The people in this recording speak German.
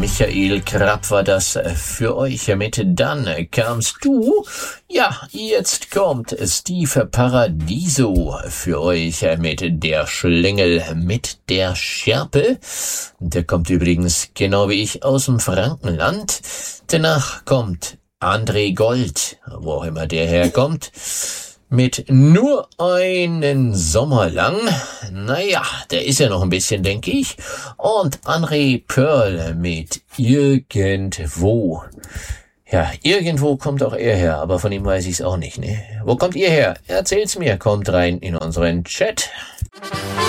Michael Krapp war das für euch mit Dann kamst du. Ja, jetzt kommt Steve Paradiso für euch mit Der Schlingel mit der Schärpe. Der kommt übrigens genau wie ich aus dem Frankenland. Danach kommt André Gold, wo auch immer der herkommt, mit Nur einen Sommer lang. Naja, der ist ja noch ein bisschen, denke ich. Und André Pearl mit Irgendwo. Ja, irgendwo kommt auch er her, aber von ihm weiß ich's auch nicht, ne? Wo kommt ihr her? Erzählt's mir, kommt rein in unseren Chat.